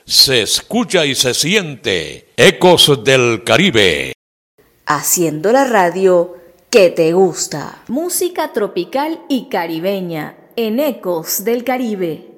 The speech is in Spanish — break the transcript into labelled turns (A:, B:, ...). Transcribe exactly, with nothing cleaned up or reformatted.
A: se escucha y se siente. Ecos del Caribe.
B: Haciendo la radio que te gusta. Música tropical y caribeña en Ecos del Caribe.